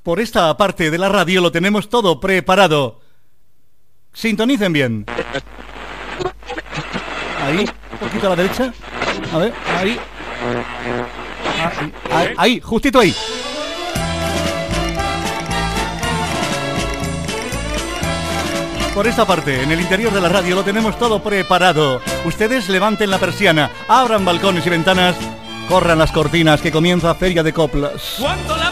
Por esta parte de la radio lo tenemos todo preparado. Sintonicen bien. Ahí, un poquito a la derecha. A ver, ahí. Ahí, justito ahí. Por esta parte, en el interior de la radio lo tenemos todo preparado. Ustedes levanten la persiana, abran balcones y ventanas, corran las cortinas, que comienza Feria de Coplas. Cuando la